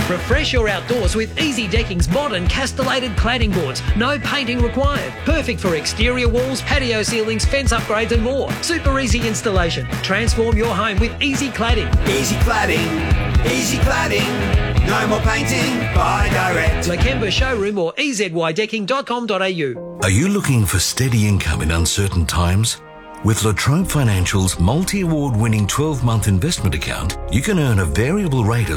Refresh your outdoors with Easy Decking's modern castellated cladding boards. No painting required. Perfect for exterior walls, patio ceilings, fence upgrades and more. Super easy installation. Transform your home with Easy Cladding. Easy Cladding, Easy Cladding. No more painting, buy direct. Lakemba Showroom or ezydecking.com.au. Are you looking for steady income in uncertain times? With La Trobe Financial's multi-award-winning 12-month investment account, you can earn a variable rate of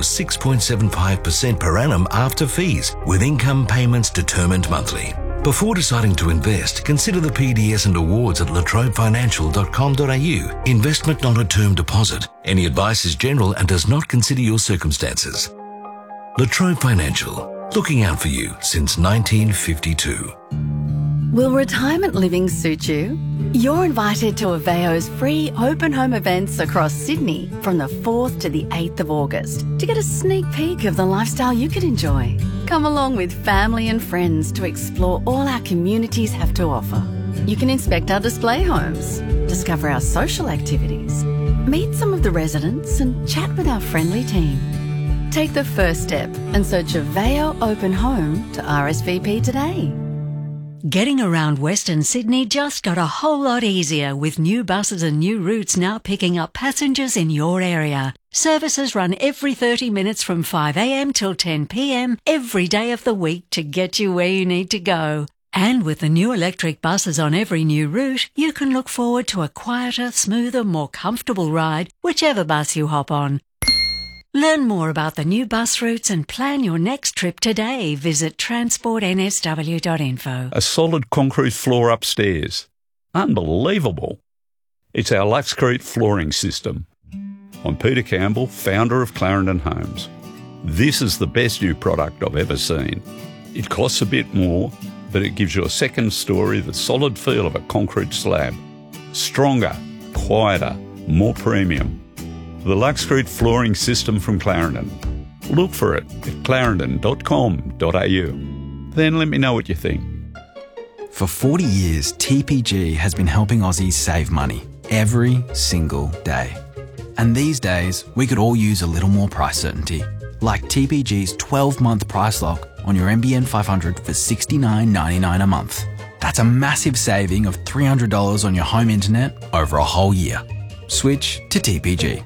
6.75% per annum after fees, with income payments determined monthly. Before deciding to invest, consider the PDS and awards at latrobefinancial.com.au. Investment not a term deposit. Any advice is general and does not consider your circumstances. La Trobe Financial, looking out for you since 1952. Will retirement living suit you? You're invited to Aveo's free open home events across Sydney from the 4th to the 8th of August to get a sneak peek of the lifestyle you could enjoy. Come along with family and friends to explore all our communities have to offer. You can inspect our display homes, discover our social activities, meet some of the residents and chat with our friendly team. Take the first step and search Aveo Open Home to RSVP today. Getting around Western Sydney just got a whole lot easier with new buses and new routes now picking up passengers in your area. Services run every 30 minutes from 5 a.m. till 10 p.m. every day of the week to get you where you need to go. And with the new electric buses on every new route, you can look forward to a quieter, smoother, more comfortable ride, whichever bus you hop on. Learn more about the new bus routes and plan your next trip today. Visit transportnsw.info. A solid concrete floor upstairs. Unbelievable. It's our Luxcrete flooring system. I'm Peter Campbell, founder of Clarendon Homes. This is the best new product I've ever seen. It costs a bit more, but it gives you a second story, the solid feel of a concrete slab. Stronger, quieter, more premium. The Luxcrete flooring system from Clarendon. Look for it at clarendon.com.au. Then let me know what you think. For 40 years, TPG has been helping Aussies save money every single day. And these days, we could all use a little more price certainty, like TPG's 12-month price lock on your NBN 500 for $69.99 a month. That's a massive saving of $300 on your home internet over a whole year. Switch to TPG.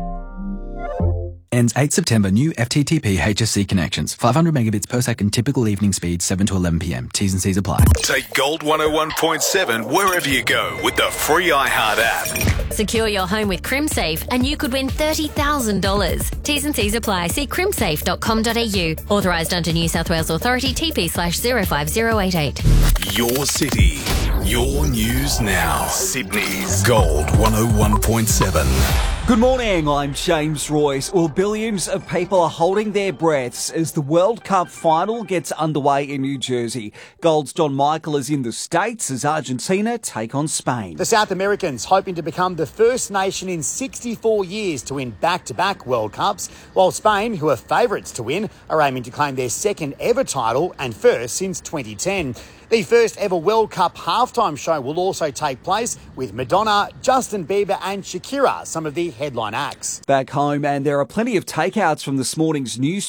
Ends 8 September. New FTTP HSC connections. 500 megabits per second. Typical evening speed 7 to 11 p.m. T's and C's apply. Take Gold 101.7 wherever you go with the free iHeart app. Secure your home with CrimSafe and you could win $30,000. T's and C's apply. See crimsafe.com.au. Authorised under New South Wales Authority TP/05088. Your city. Your news now. Sydney's Gold 101.7. Good morning, I'm James Royce. Well, billions of people are holding their breaths as the World Cup final gets underway in New Jersey. Gold's John Michael is in the States as Argentina take on Spain. The South Americans hoping to become the first nation in 64 years to win back-to-back World Cups, while Spain, who are favourites to win, are aiming to claim their second ever title and first since 2010. The first ever World Cup halftime show will also take place with Madonna, Justin Bieber and Shakira, some of the headline acts. Back home, and there are plenty of takeouts from this morning's news